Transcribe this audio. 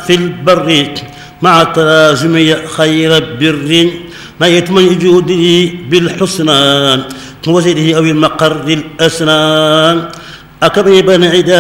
في البر مع تلازم خير البر ما يتمن جودي بالحسنى وزيده أو المقر الأسنان أكرم عدا